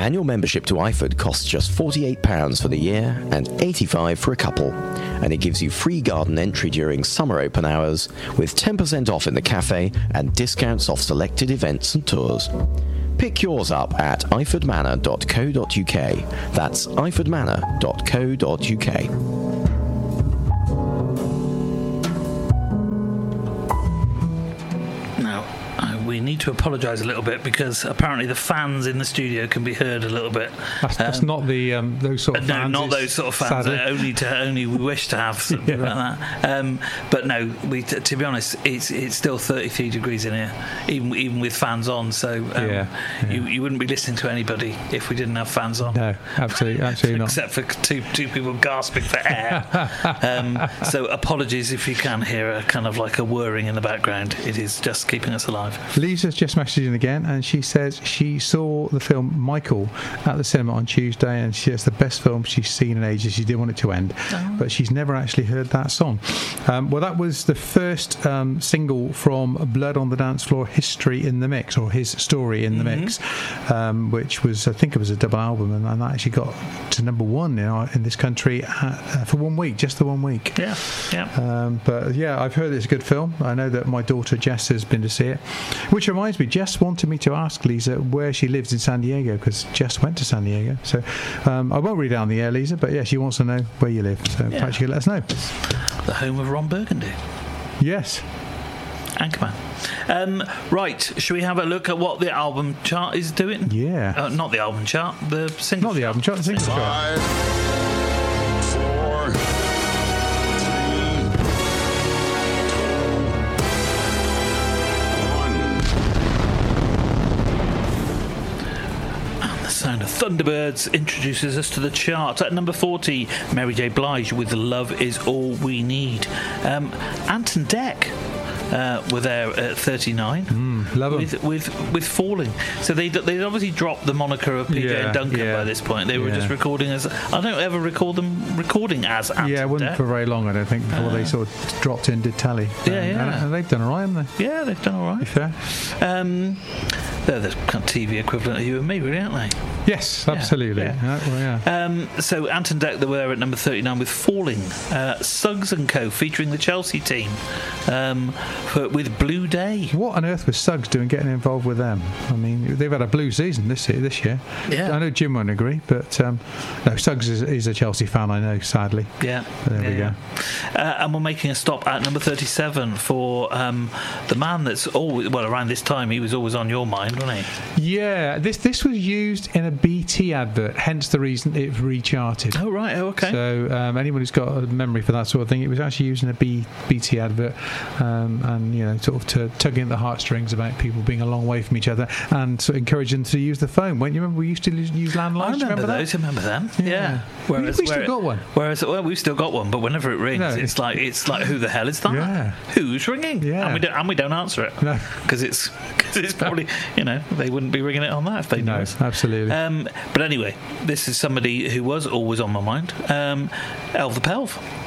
Annual membership to IFOD costs just £48 for the year and £85 for a couple, and it gives you free garden entry during summer open hours with 10% off in the cafe and discounts off selected events and tours. Pick yours up at ifordmanor.co.uk. That's ifordmanor.co.uk. We need to apologise a little bit because apparently the fans in the studio can be heard a little bit. That's not the those sort of fans. No, not those sort of fans. Only we wish to have something like that. But no, to be honest, it's still 33 degrees in here, even with fans on. So you wouldn't be listening to anybody if we didn't have fans on. No, absolutely not. Except for two people gasping for air. So apologies if you can hear a kind of like a whirring in the background. It is just keeping us alive. Lisa's just messaging again, and she says she saw the film Michael at the cinema on Tuesday, and she says the best film she's seen in ages. She didn't want it to end, but she's never actually heard that song. Well, that was the first single from Blood on the Dance Floor, History in the Mix, or His Story in the Mix, which was, I think it was a double album, and that actually got to number one in this country for 1 week, just the 1 week. Yeah. But yeah, I've heard it's a good film. I know that my daughter Jess has been to see it. Which reminds me, Jess wanted me to ask Lisa where she lives in San Diego, because Jess went to San Diego. So I won't read it on the air, Lisa, but yeah, she wants to know where you live. So perhaps you could let us know. The home of Ron Burgundy. Yes. Anchorman. Right, should we have a look at what the album chart is doing? Yeah. Not the album chart, the single. Not the album chart, the single chart. 5, 4, 3. Sound of Thunderbirds introduces us to the chart. At number 40, Mary J. Blige with Love Is All We Need. Ant and Dec were there at 39. Love them. With Falling. So they'd obviously dropped the moniker of PJ and Duncan by this point. They were just recording as... I don't ever recall them recording as Ant it wasn't for very long, I don't think, before they sort of dropped in, did tally. And they've done all right, haven't they? Yeah, they've done all right. Fair. They're the kind of TV equivalent of you and me, really, aren't they? Yes, absolutely. So Ant and Dec, they were at number 39 with Falling. Suggs and Co. featuring the Chelsea team with Blue Day. What on earth was Suggs doing getting involved with them? I mean, they've had a blue season this year. Yeah. I know Jim won't agree, but no, Suggs is a Chelsea fan, I know, sadly. Yeah. But there we go. And we're making a stop at number 37 for the man that's always, well, around this time, he was always on your mind, wasn't he? Yeah, this was used in a BT advert, hence the reason it recharted. Oh, right. Oh, okay. So anyone who's got a memory for that sort of thing, it was actually used in a BT advert, and sort of to tugging at the heartstrings about people being a long way from each other and sort of encouraging them to use the phone. When you remember we used to use landlines? I remember those. I remember them. Yeah. We still got one. We've still got one, but whenever it rings, it's like who the hell is that? Yeah. Who's ringing? Yeah. And we don't answer it. No. Because it's probably they wouldn't be ringing it on that if they knew us. Absolutely. But anyway, this is somebody who was always on my mind. Elv the Pelv.